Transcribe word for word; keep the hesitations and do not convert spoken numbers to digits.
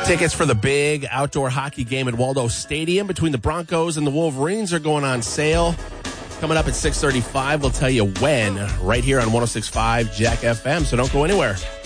Tickets for the big outdoor hockey game at Waldo Stadium between the Broncos and the Wolverines are going on sale. Coming up at six thirty-five, we'll tell you when, right here on one oh six point five Jack F M, so don't go anywhere.